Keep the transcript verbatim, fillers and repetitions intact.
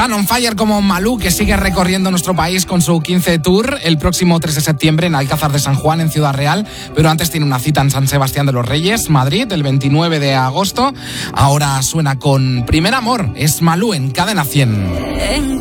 Tan on fire como Malú, que sigue recorriendo nuestro país con su quince Tour el próximo tres de septiembre en Alcázar de San Juan, en Ciudad Real, pero antes tiene una cita en San Sebastián de los Reyes, Madrid, el veintinueve de agosto. Ahora suena con Primer Amor, es Malú en Cadena cien.